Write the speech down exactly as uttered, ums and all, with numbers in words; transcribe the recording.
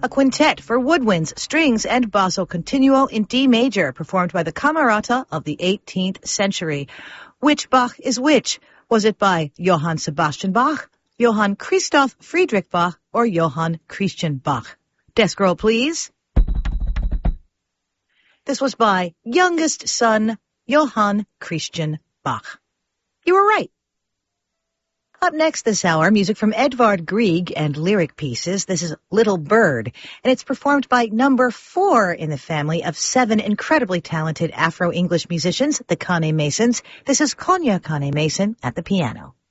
a quintet for woodwinds, strings, and basso continuo in D major, performed by the Camerata of the eighteenth century. Which Bach is which? Was it by Johann Sebastian Bach, Johann Christoph Friedrich Bach, or Johann Christian Bach? Desk roll, please. This was by youngest son, Johann Christian Bach. You were right. Up next this hour, music from Edvard Grieg and lyric pieces. This is Little Bird, and it's performed by number four in the family of seven incredibly talented Afro-English musicians, the Kane Masons. This is Konya Kane Mason at the piano.